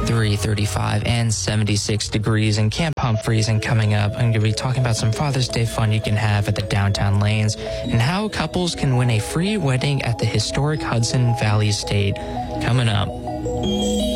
33, 35, and 76 degrees in Camp Humphreys. And coming up, I'm going to be talking about some Father's Day fun you can have at the Downtown Lanes and how couples can win a free wedding at the historic Hudson Valley Estate. Coming up.